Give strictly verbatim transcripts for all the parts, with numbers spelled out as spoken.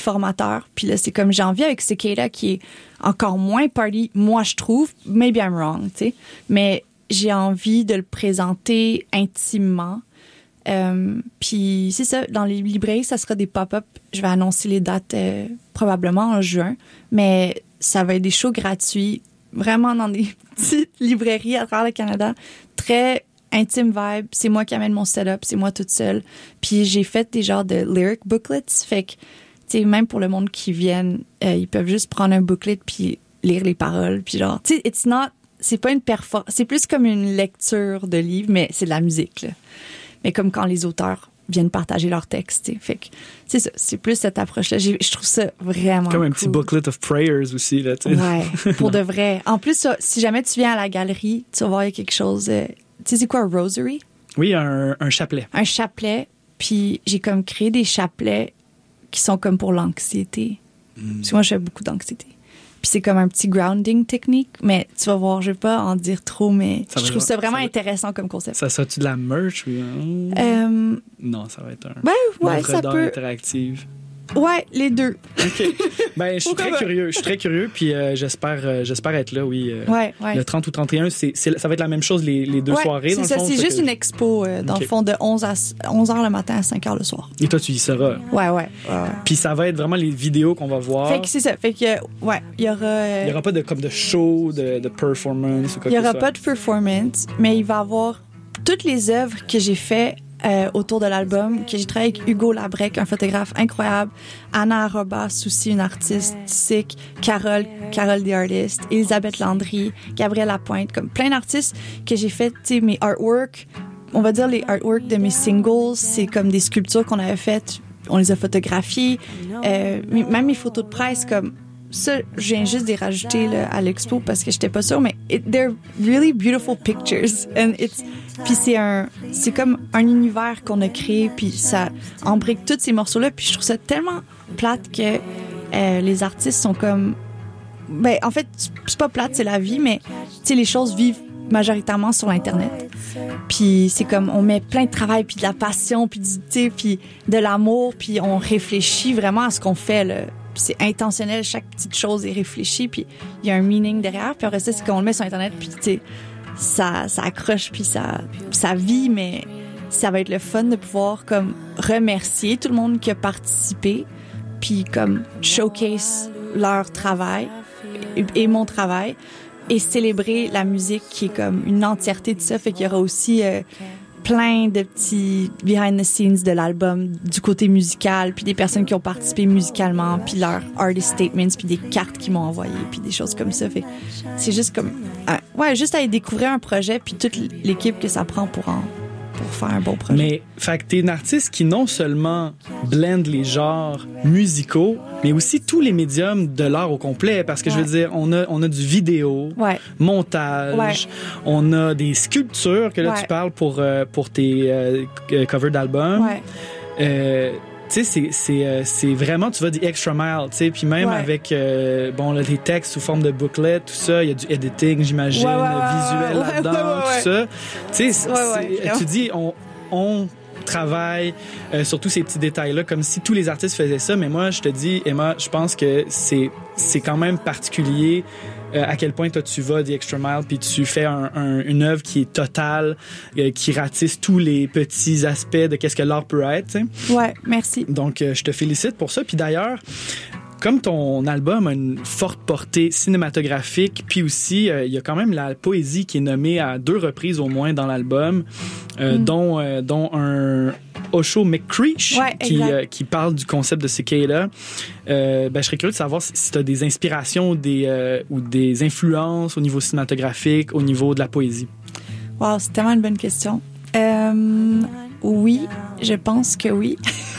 formateur. Puis là, c'est comme j'ai envie avec Cicada qui est encore moins party, moi je trouve. Maybe I'm wrong, tu sais. Mais j'ai envie de le présenter intimement. Euh, puis c'est ça, dans les librairies, ça sera des pop-up. Je vais annoncer les dates euh, probablement en juin. Mais ça va être des shows gratuits, vraiment dans des petites librairies à travers le Canada. Très intime vibe. C'est moi qui amène mon setup, c'est moi toute seule. Puis j'ai fait des genres de lyric booklets. Fait que, tu sais, même pour le monde qui viennent, euh, ils peuvent juste prendre un booklet puis lire les paroles. Puis genre, tu sais, it's not, c'est pas une performance, c'est plus comme une lecture de livre, mais c'est de la musique, là. Mais comme quand les auteurs viennent partager leurs textes, tu sais. Fait que, c'est ça, c'est plus cette approche-là. J'ai, je trouve ça vraiment comme un cool. Petit booklet of prayers aussi, là, tu sais. Ouais, pour de vrai. En plus, ça, si jamais tu viens à la galerie, tu vas voir, il y a quelque chose... Euh, tu sais, c'est quoi, un rosary? Oui, un, un chapelet. Un chapelet. Puis j'ai comme créé des chapelets qui sont comme pour l'anxiété. Mm. Parce que moi, j'ai beaucoup d'anxiété. Puis c'est comme un petit grounding technique. Mais tu vas voir, je vais pas en dire trop, mais ça je trouve ça vraiment ça va, intéressant comme concept. Ça sera-tu de la merch? Oui, hein? euh, non, ça va être un... Ben ouais, œuvre ça d'art peut... interactive. Ouais, les deux. OK. Ben, je suis très curieux. Je suis très curieux, puis euh, j'espère, euh, j'espère être là, oui. Euh, ouais, ouais. Le trente ou trente et un, c'est, c'est, ça va être la même chose les, les deux ouais, soirées, dans c'est le ça, fond. C'est juste que... une expo, euh, dans okay. le fond, de onze heures le matin à cinq heures le soir. Et toi, tu y seras. Ouais, ouais. ouais, ouais. Puis ça va être vraiment les vidéos qu'on va voir. Fait que c'est ça. Fait que, ouais, il y aura... Euh... Il y aura pas de, comme de show, de, de performance ou quoi que ce soit. Il y aura pas de performance, mais il va y avoir toutes les œuvres que j'ai faites Euh, autour de l'album, que j'ai travaillé avec Hugo Labrec, un photographe incroyable, Anna Arobas aussi, une artistique, Carole, Carole the Artist, Elisabeth Landry, Gabrielle Lapointe, comme plein d'artistes que j'ai fait, tu sais, mes artworks, on va dire les artworks de mes singles, c'est comme des sculptures qu'on avait faites, on les a photographiées, euh, même mes photos de presse, comme ça, je viens juste de les rajouter là, à l'expo parce que j'étais pas sûre, mais it, they're really beautiful pictures. And it's, puis c'est un, c'est comme un univers qu'on a créé, puis ça embrique tous ces morceaux-là, puis je trouve ça tellement plate que euh, les artistes sont comme, ben en fait c'est pas plate, c'est la vie, mais tu sais les choses vivent majoritairement sur l'internet. Puis c'est comme on met plein de travail, puis de la passion, puis du, tu sais, puis de l'amour, puis on réfléchit vraiment à ce qu'on fait là. Puis c'est intentionnel, chaque petite chose est réfléchie, puis il y a un meaning derrière. Puis après ça, c'est qu'on le met sur Internet, puis tu sais, ça, ça accroche, puis ça, ça vit, mais ça va être le fun de pouvoir comme remercier tout le monde qui a participé, puis comme showcase leur travail et, et mon travail, et célébrer la musique qui est comme une entièreté de ça. Fait qu'il y aura aussi... Euh, plein de petits behind the scenes de l'album du côté musical, puis des personnes qui ont participé musicalement, puis leurs artist statements, puis des cartes qu'ils m'ont envoyées, puis des choses comme ça. Fait c'est juste comme euh, ouais, juste à découvrir un projet, puis toute l'équipe que ça prend pour en pour faire un bon projet. Mais fait que t'es une artiste qui non seulement blende les genres musicaux, mais aussi tous les médiums de l'art au complet, parce que ouais. je veux dire, on a on a du vidéo, ouais. montage, ouais. on a des sculptures que là ouais. tu parles pour euh, pour tes euh, covers d'albums. Ouais. Euh, tu sais, c'est, c'est, euh, c'est vraiment, tu vas the extra mile, tu sais, puis même ouais. avec, euh, bon, là, les textes sous forme de booklet, tout ça, il y a du editing, j'imagine, ouais, ouais, visuel ouais, là-dedans, ouais, ouais, tout ouais. ça. Tu sais, ouais, tu dis, on, on travaille euh, sur tous ces petits détails-là, comme si tous les artistes faisaient ça, mais moi, je te dis, Emma, je pense que c'est, c'est quand même particulier euh, à quel point toi tu vas the extra mile, puis tu fais un, un, une œuvre qui est totale, euh, qui ratisse tous les petits aspects de qu'est-ce que l'art peut être, tu sais. Ouais, merci. Donc, euh, je te félicite pour ça. Puis d'ailleurs, comme ton album a une forte portée cinématographique, puis aussi, euh, il y a quand même la poésie qui est nommée à deux reprises au moins dans l'album, euh, mm. dont, euh, dont un Osho McCreesh ouais, qui, euh, qui parle du concept de Cicada. Euh, ben, je serais curieux de savoir si, si tu as des inspirations des, euh, ou des influences au niveau cinématographique, au niveau de la poésie. Wow, c'est tellement une bonne question. Euh, oui, je pense que oui.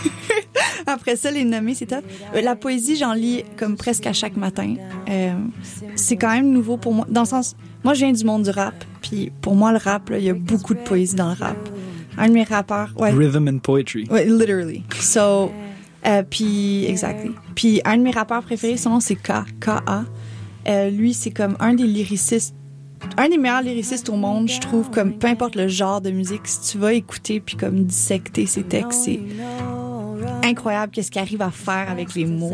Après ça, les nommer, c'est top. La poésie, j'en lis comme presque à chaque matin. Euh, c'est quand même nouveau pour moi. Dans le sens, moi, je viens du monde du rap. Puis pour moi, le rap, il y a beaucoup de poésie dans le rap. Un de mes rappeurs... Ouais, Rhythm and poetry. Ouais, literally. So, euh, puis, exactly. Puis un de mes rappeurs préférés, son nom, c'est K. K A. Euh, lui, c'est comme un des lyricistes, un des meilleurs lyricistes au monde, je trouve, comme peu importe le genre de musique, si tu vas écouter puis comme dissecter ses textes, c'est incroyable qu'est-ce qu'il arrive à faire avec les mots.